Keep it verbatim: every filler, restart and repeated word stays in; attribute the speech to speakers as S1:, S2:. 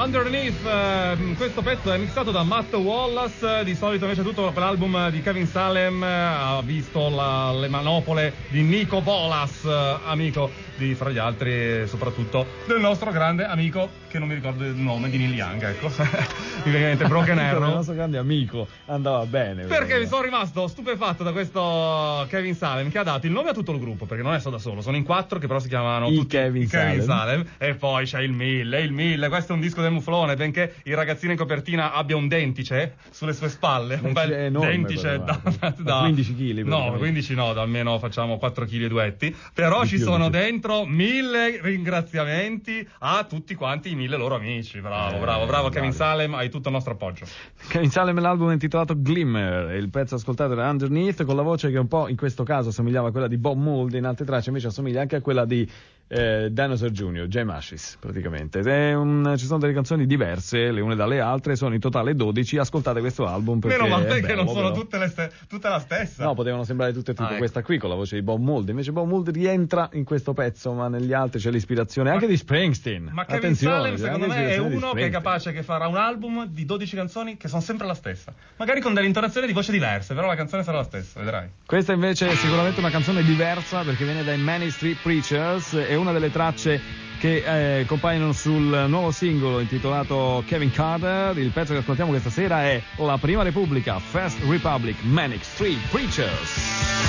S1: Underneath, eh, questo pezzo è mixato da Matt Wallace. Di solito invece tutto l'album di Kevin Salem ha visto la, le manopole di Nico Bolas, amico di, fra gli altri, soprattutto del nostro grande amico, che non mi ricordo il nome, di Neil Young, ecco. Ovviamente Broken Arrow.
S2: Il nostro grande amico andava bene.
S1: Perché
S2: però.
S1: mi sono rimasto stupefatto da questo Kevin Salem, che ha dato il nome a tutto il gruppo, perché non è stato da solo, sono in quattro che però si chiamano
S2: I
S1: tutti
S2: Kevin,
S1: i Kevin
S2: Salem.
S1: Salem. E poi c'è il Mille, il Mille, questo è un disco del muflone, benché il ragazzino in copertina abbia un dentice sulle sue spalle, un bel
S2: È enorme,
S1: dentice
S2: però,
S1: da,
S2: da,
S1: da
S2: quindici chili.
S1: No, quindici no, da almeno facciamo quattro chili e duetti. Però
S2: Di
S1: ci
S2: più,
S1: sono
S2: di più.
S1: dentro mille ringraziamenti a tutti quanti i mille loro amici. Bravo,
S2: Eh,
S1: bravo, bravo Kevin
S2: bravi.
S1: Salem, hai tutto il nostro appoggio.
S2: Kevin Salem, l'album è intitolato Glimmer, e il pezzo ascoltato era Underneath, con la voce che un po' in questo caso assomigliava a quella di Bob Mould, in altre tracce invece assomiglia anche a quella di eh, Dinosaur Junior, Jam Ashes praticamente. Ed è un, ci sono delle canzoni diverse le une dalle altre, sono in totale dodici. Ascoltate questo album perché
S1: Meno male
S2: è
S1: che non
S2: bello,
S1: sono
S2: però.
S1: tutte, le ste- tutte la stessa.
S2: No, potevano sembrare tutte tipo
S1: Ah, ecco.
S2: questa qui con la voce di Bob Mould, invece Bob Mould rientra in questo pezzo, ma negli altri c'è l'ispirazione anche di Springsteen.
S1: Ma Kevin
S2: Attenzione,
S1: Salem
S2: c'è
S1: secondo
S2: anche
S1: me è
S2: l'ispirazione di
S1: uno che è
S2: Springsteen.
S1: capace che farà un album di dodici canzoni che sono sempre la stessa, magari con delle intonazioni di voce diverse, però la canzone sarà la stessa, vedrai.
S2: Questa invece è sicuramente una canzone diversa perché viene dai Manic Street Preachers, è una delle tracce che eh, compaiono sul nuovo singolo intitolato Kevin Carter. Il pezzo che ascoltiamo questa sera è La Prima Repubblica, First Republic, Manic Street Preachers.